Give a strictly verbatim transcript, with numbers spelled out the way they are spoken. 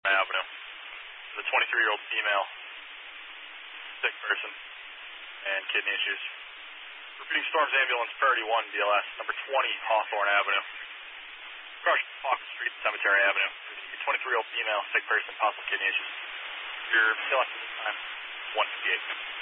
Avenue. The twenty-three-year-old female, sick person, and kidney issues. Repeating Storms Ambulance, priority one, B L S, number twenty, Hawthorne Avenue. Crush, Fox Street, Cemetery Avenue. twenty-three-year-old female, sick person, possible kidney issues. Your B L S at this time, one fifty-eight.